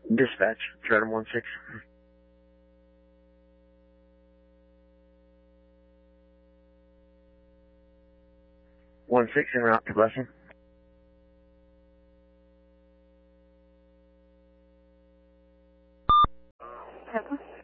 Dispatch, Stratum 16. 16 en route to Blessing. Tampa.